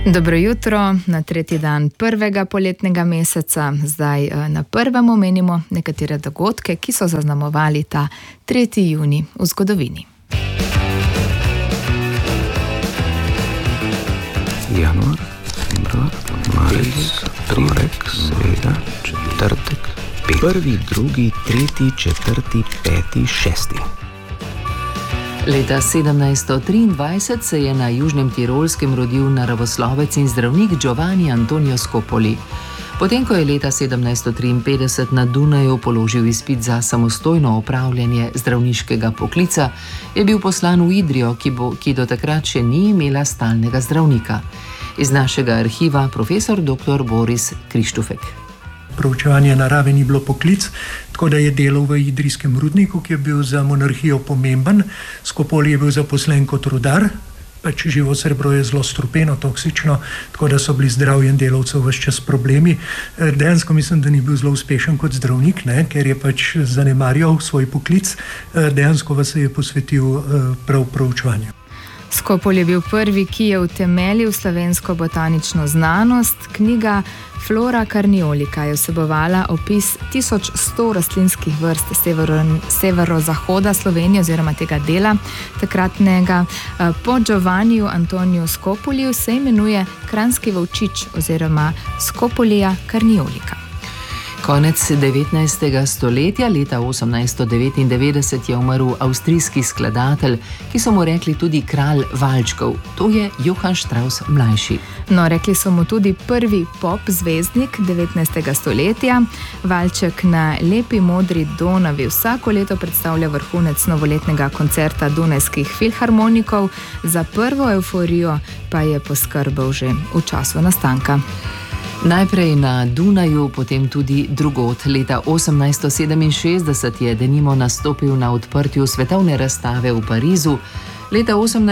Dobro jutro na tretji dan prvega poletnega meseca. Zdaj na prvem omenimo nekatere dogodke, ki so zaznamovali ta 3. junij v zgodovini. Januar, februar, marec, torek, sreda, četrtek, petek. 1., 2., 3., 4., 5., 6. Leta 1723 se je na Južnem Tirolskem rodil naravoslovec in zdravnik Giovanni Antonio Scopoli. Potem, ko je leta 1753 na Dunaju položil izpit za samostojno opravljanje zdravniškega poklica, je bil poslan v Idrijo, ki do takrat še ni imela stalnega zdravnika. Iz našega arhiva profesor dr. Boris Krištufek. Proučevanje narave ni bilo poklic, tako da je delal v idrijskem rudniku, ki je bil za monarhijo pomemben. Scopoli je bil zaposlen kot rudar, pač živo srebro je zelo strupeno, toksično, tako da so bili zdravjem delavcev ves čas problemi. Dejansko mislim, da ni bil zelo uspešen kot zdravnik, ker je pač zanemarjal svoj poklic, dejansko pa se je posvetil prav proučevanju. Scopoli je bil prvi, ki je utemeljil slovensko botanično znanost. Knjiga Flora Carniolica je vsebovala opis 1100 rastlinskih vrst severozahoda Slovenije oziroma tega dela takratnega. Po Giovanniju Antoniju Scopoliju se imenuje kranjski volčič oziroma Scopolia Carniolica. Konec 19. stoletja, leta 1899, je umrl avstrijski skladatelj, ki so mu rekli tudi kralj valčkov. To je Johann Strauss mlajši. No, rekli so mu tudi prvi pop zvezdnik 19. stoletja. Valček na lepi modri Donavi vsako leto predstavlja vrhunec novoletnega koncerta dunajskih filharmonikov. Za prvo evforijo pa je poskrbel že v času nastanka. Najprej na Dunaju, potem tudi drugod. Leta 1867 je denimo nastopil na odprtju svetovne razstave v Parizu, leta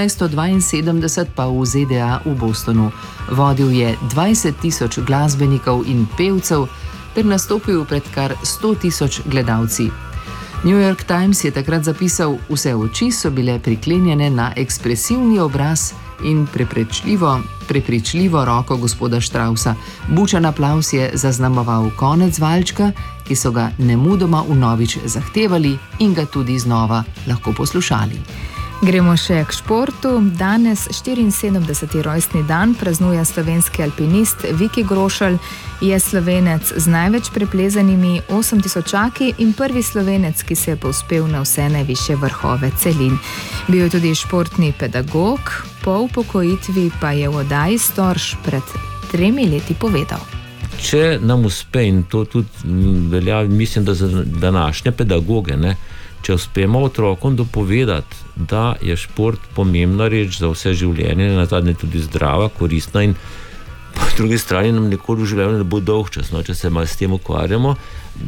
1872 pa v ZDA v Bostonu. Vodil je 20.000 glasbenikov in pevcev ter nastopil pred kar 100.000 gledalci. New York Times je takrat zapisal: vse oči so bile priklenjene na ekspresivni obraz in prepričljivo roko gospoda Straussa. Bučen aplavz je zaznamoval konec valčka, ki so ga nemudoma vnovič zahtevali in ga tudi znova lahko poslušali. Gremo še k športu. Danes 74. rojstni dan praznuje slovenski alpinist Viki Grošelj. Je Slovenec z največ preplezanimi 8000 in prvi Slovenec, ki se je povzpel na vse najvišje vrhove celin. Bil je tudi športni pedagog, po upokojitvi pa je v oddaji Storž pred 3 leti povedal: Če nam uspe, in to tudi velja, mislim, da za današnje pedagoge, če uspemo otrokom dopovedati, da je šport pomembna reč za vse življenje, nazadnje tudi zdrava, koristna, in po drugi strani nam nikoli v življenju ne bo dolgčas. Če se malo s tem ukvarjamo,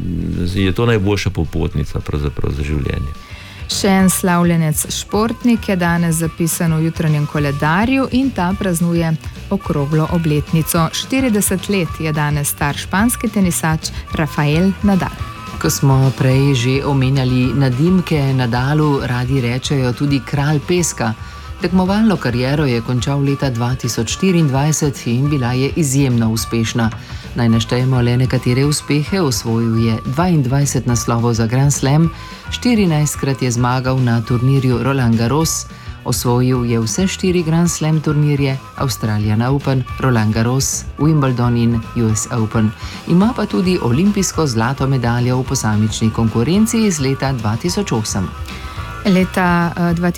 je to najboljša popotnica pravzaprav za življenje. Še en slavljenec športnik je danes zapisan v jutranjem koledarju in ta praznuje okroglo obletnico. 40 let je danes star španski tenisač Rafael Nadal. Ko smo prej že omenjali nadimke, Nadalu radi rečejo tudi kralj peska. Tekmovalno kariero je končal leta 2024 in bila je izjemno uspešna. Naj naštejemo le nekatere uspehe. Osvojil je 22 naslovov za Grand Slam, 14krat je zmagal na turnirju Roland Garros, osvojil je vse 4 Grand Slam turnirje, Australian Open, Roland Garros, Wimbledon in US Open. Ima pa tudi olimpijsko zlato medaljo v posamični konkurenci iz leta 2008. Leta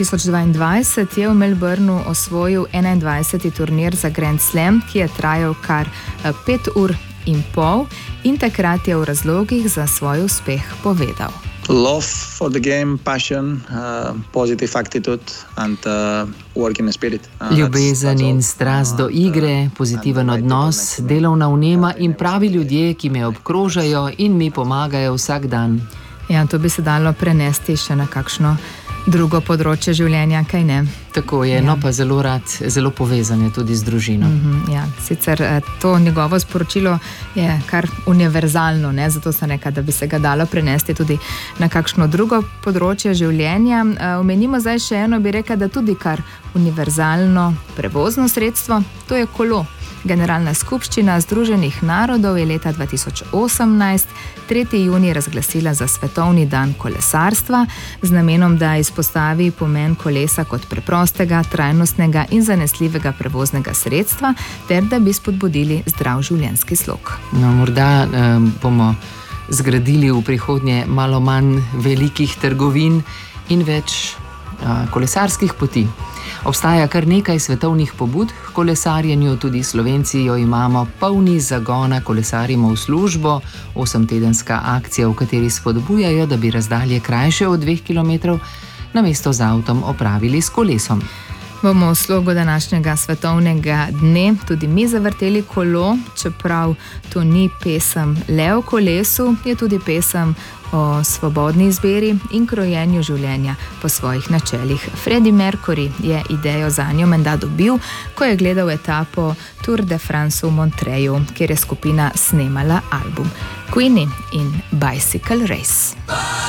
2022 je v Melbourneu osvojil 21. turnir za Grand Slam, ki je trajal kar 5 ur in pol, in takrat je v razlogih za svoj uspeh povedal: Love for the game, passion, positive attitude and working spirit. Ljubezen in strast do igre, pozitiven odnos, delovna vnema in pravi ljudje, ki me obkrožajo in mi pomagajo vsak dan. Ja, to bi se dalo prenesti še na kakšno drugo področje življenja, kaj ne? Tako je, no pa zelo povezan je tudi z družino. Ja, sicer to njegovo sporočilo je kar univerzalno, zato sem rekla, da bi se ga dalo prenesti tudi na kakšno drugo področje življenja. Omenimo zdaj še eno, bi rekla, da tudi kar univerzalno prevozno sredstvo, to je kolo. Generalna skupščina Združenih narodov je leta 2018 3. junij razglasila za svetovni dan kolesarstva z namenom, da izpostavi pomen kolesa kot preprostega, trajnostnega in zanesljivega prevoznega sredstva ter da bi spodbudili zdrav življenjski slog. No, morda bomo zgradili v prihodnje malo manj velikih trgovin in več kolesarskih poti. Obstaja kar nekaj svetovnih pobud k kolesarjenju, tudi Slovenci jo imamo polni zagona, kolesarimo v službo, 8-tedenska akcija, v kateri spodbujajo, da bi razdalje krajše od 2 km namesto z avtom opravili s kolesom. Bomo v slogu današnjega svetovnega dne tudi mi zavrteli kolo, čeprav to ni pesem le o kolesu, je tudi pesem o svobodni izbiri in krojenju življenja po svojih načelih. Freddie Mercury je idejo zanjo menda dobil, ko je gledal etapo Tour de France v Montreju, kjer je skupina snemala album Queenie in Bicycle Race.